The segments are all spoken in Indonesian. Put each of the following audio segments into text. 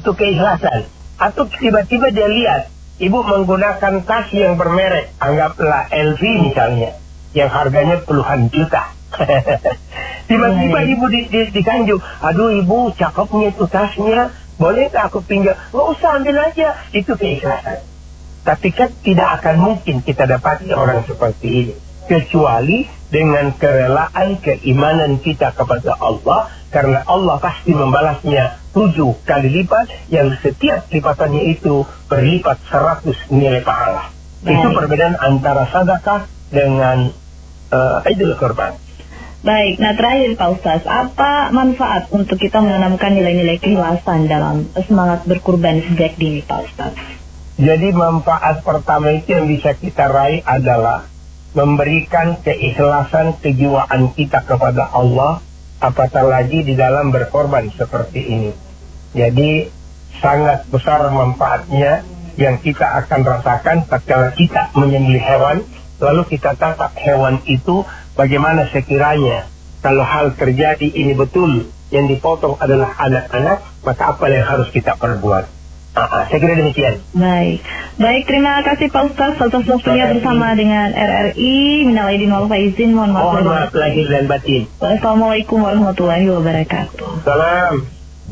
butuh keikhlasan. Atau tiba-tiba dia lihat ibu menggunakan tas yang bermerek, anggaplah LV misalnya, yang harganya puluhan juta. Tiba-tiba ibu dikanjuk, aduh ibu cakepnya itu tasnya, boleh tak aku pinjam? Nggak usah, ambil aja. Itu keikhlasan. Tapi kan tidak akan mungkin kita dapati orang seperti ini, kecuali dengan kerelaan keimanan kita kepada Allah, karena Allah pasti membalasnya 7 kali lipat, yang setiap lipatannya itu berlipat 100 nilai pahala. Itu perbedaan antara sedekah dengan idul kurban. Baik, nah terakhir Pak Ustaz, apa manfaat untuk kita menanamkan nilai-nilai keikhlasan dalam semangat berkurban sejak dini Pak Ustaz? Jadi manfaat pertama itu yang bisa kita raih adalah memberikan keikhlasan kejiwaan kita kepada Allah, apatah lagi di dalam berkorban seperti ini. Jadi sangat besar manfaatnya yang kita akan rasakan tatkala kita menyembelih hewan, lalu kita tatap hewan itu bagaimana sekiranya kalau hal terjadi ini betul yang dipotong adalah anak-anak, maka apa yang harus kita perbuat? Saya kira demikian. Baik, terima kasih Pak Ustaz atas waktunya bersama dengan RRI. Minal aidin wal faizin, mohon maaf lahir dan batin. Wassalamualaikum warahmatullahi wabarakatuh. Salam.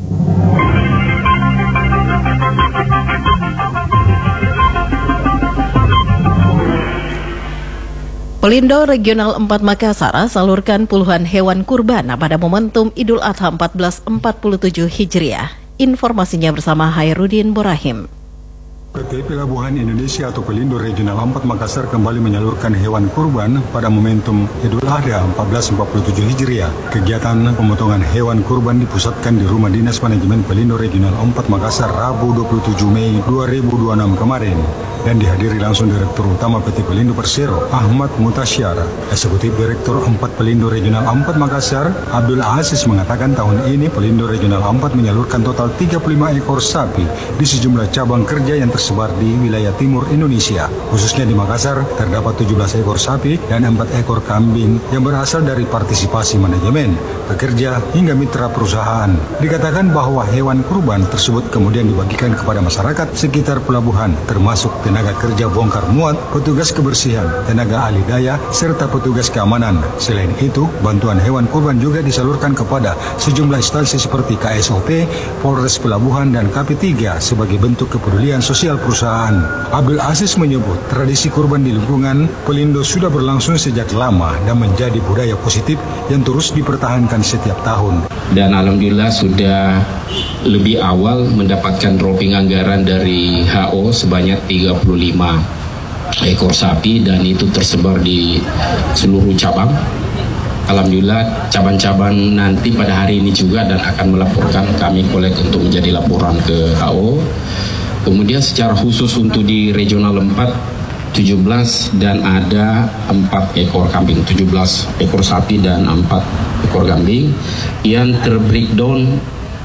Pelindo Regional 4 Makassar salurkan puluhan hewan kurban pada momentum Idul Adha 1447 Hijriah. Informasinya bersama Hairudin Borahim. PT Pelabuhan Indonesia atau Pelindo Regional 4 Makassar kembali menyalurkan hewan kurban pada momentum Idul Adha 1447 Hijriah. Kegiatan pemotongan hewan kurban dipusatkan di Rumah Dinas Manajemen Pelindo Regional 4 Makassar Rabu 27 Mei 2026 kemarin dan dihadiri langsung Direktur Utama PT Pelindo Persero Ahmad Mutasyar. Eksekutif Direktur 4 Pelindo Regional 4 Makassar Abdul Aziz mengatakan tahun ini Pelindo Regional 4 menyalurkan total 35 ekor sapi di sejumlah cabang kerja yang tersebar di wilayah timur Indonesia. Khususnya di Makassar terdapat 17 ekor sapi dan 4 ekor kambing yang berasal dari partisipasi manajemen, pekerja hingga mitra perusahaan. Dikatakan bahwa hewan kurban tersebut kemudian dibagikan kepada masyarakat sekitar pelabuhan, termasuk tenaga kerja bongkar muat, petugas kebersihan, tenaga ahli daya, serta petugas keamanan. Selain itu, bantuan hewan kurban juga disalurkan kepada sejumlah instansi seperti KSOP, Polres Pelabuhan, dan KP3 sebagai bentuk kepedulian sosial perusahaan. Abdul Aziz menyebut tradisi kurban di lingkungan Pelindo sudah berlangsung sejak lama dan menjadi budaya positif yang terus dipertahankan setiap tahun. Dan alhamdulillah sudah lebih awal mendapatkan dropping anggaran dari HO sebanyak 35 ekor sapi dan itu tersebar di seluruh cabang. Alhamdulillah cabang-cabang nanti pada hari ini juga dan akan melaporkan, kami kolek untuk menjadi laporan ke HO. Kemudian secara khusus untuk di regional 4 17 dan ada 4 ekor kambing, 17 ekor sapi dan 4 ekor kambing yang terbreakdown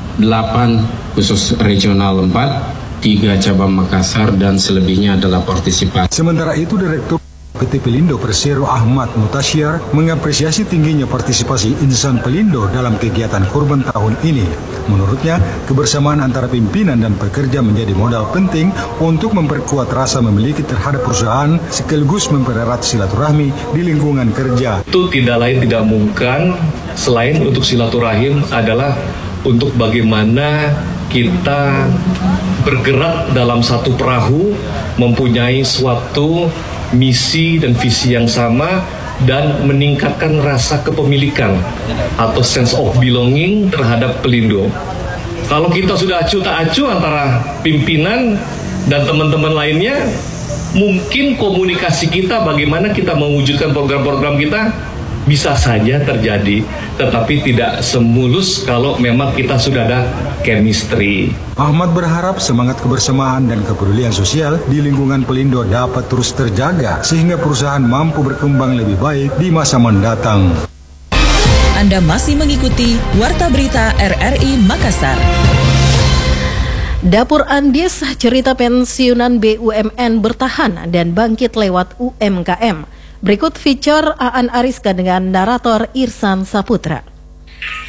8 khusus regional 4, 3 cabang Makassar dan selebihnya adalah partisipasi. Sementara itu Direktur PT Pelindo Persero Ahmad Mutasyar mengapresiasi tingginya partisipasi insan Pelindo dalam kegiatan kurban tahun ini. Menurutnya, kebersamaan antara pimpinan dan pekerja menjadi modal penting untuk memperkuat rasa memiliki terhadap perusahaan sekaligus mempererat silaturahmi di lingkungan kerja. Itu tidak lain tidak mungkin selain untuk silaturahim adalah untuk bagaimana kita bergerak dalam satu perahu, mempunyai suatu misi dan visi yang sama dan meningkatkan rasa kepemilikan atau sense of belonging terhadap Pelindo. Kalau kita sudah acuh tak acuh antara pimpinan dan teman-teman lainnya, mungkin komunikasi kita bagaimana kita mewujudkan program-program kita bisa saja terjadi, tetapi tidak semulus kalau memang kita sudah ada chemistry. Ahmad berharap semangat kebersamaan dan kepedulian sosial di lingkungan Pelindo dapat terus terjaga sehingga perusahaan mampu berkembang lebih baik di masa mendatang. Anda masih mengikuti Warta Berita RRI Makassar. Dapur Andis, cerita pensiunan BUMN bertahan dan bangkit lewat UMKM. Berikut feature Aan Ariska dengan narator Irsan Saputra.